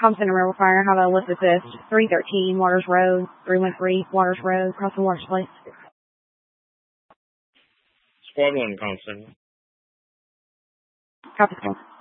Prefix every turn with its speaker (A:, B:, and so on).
A: Thompson and River Fire, have a list assist. 313 Waters Road, 313 Waters Road, across the Waters Place.
B: Squad 1, Thompson.
A: Copy, sir.